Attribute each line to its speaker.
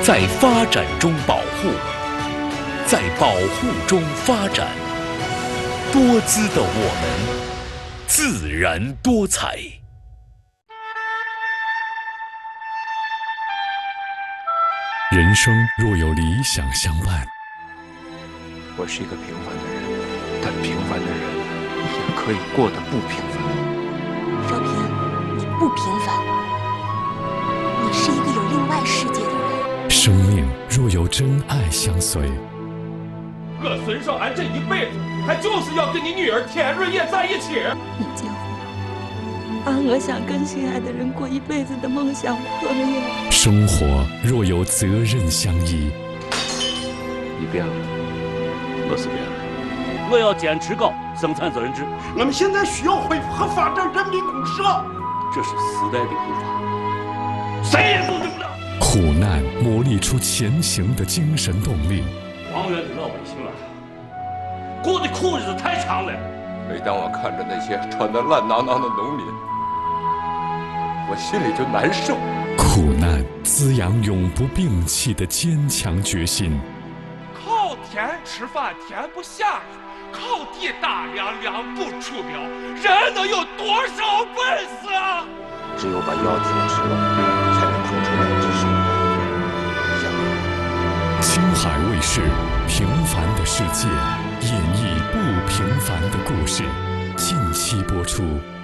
Speaker 1: 在发展中保护，在保护中发展。多姿的我们，自然多彩。
Speaker 2: 人生若有理想相伴，
Speaker 3: 我是一个平凡的人，但平凡的人也可以过得不平凡。
Speaker 4: 若平，你不平凡，你是一个有另外世界的人。
Speaker 2: 生命若有真爱相随，
Speaker 5: 我孙少安这一辈子，他就是要跟你女儿田润叶在一起。
Speaker 6: 你结婚，把我想跟心爱的人过一辈子的梦想破灭。
Speaker 2: 生活若有责任相依，
Speaker 3: 你变了，我是变了。
Speaker 7: 我要坚持搞生产责任制。
Speaker 8: 我们现在需要恢复和发展人民公社，
Speaker 7: 这是时代的步伐，谁也阻止不了。
Speaker 2: 苦难磨砺出前行的精神动力。
Speaker 7: 黄原的老百姓啊，过的苦日子太长了。
Speaker 3: 每当我看着那些穿得烂囊囊的农民，我心里就难受。
Speaker 2: 苦难滋养永不摒弃的坚强决心。
Speaker 5: 靠天吃饭天不下雨，靠地打粮粮不出苗，人能有多少本事啊？
Speaker 3: 只有把腰挺直了，才能腾出两只手。
Speaker 2: 青海卫视《平凡的世界》，演绎不平凡的故事，近期播出。